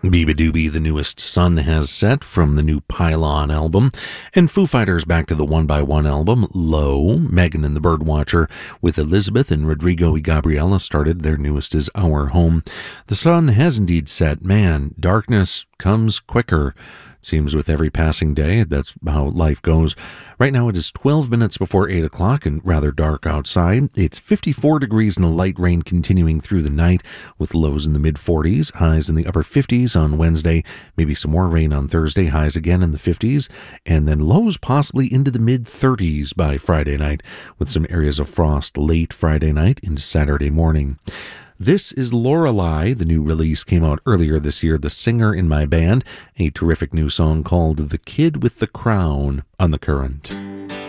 Biba Doobie, the newest Sun has set from the new Pylon album, and Foo Fighters back to the One by One album, Low. Megan and the Birdwatcher with Elizabeth and Rodrigo y Gabriela started. Their newest is Our Home. The sun has indeed set. Man, darkness comes quicker. Seems with every passing day. That's how life goes. Right now it is 12 minutes before 8 o'clock and rather dark outside. It's 54 degrees and a light rain continuing through the night with lows in the mid-40s, highs in the upper 50s on Wednesday, maybe some more rain on Thursday, highs again in the 50s, and then lows possibly into the mid-30s by Friday night with some areas of frost late Friday night into Saturday morning. This is Lorelei. The new release came out earlier this year, The Singer in My Band, a terrific new song called The Kid with the Crown on The Current.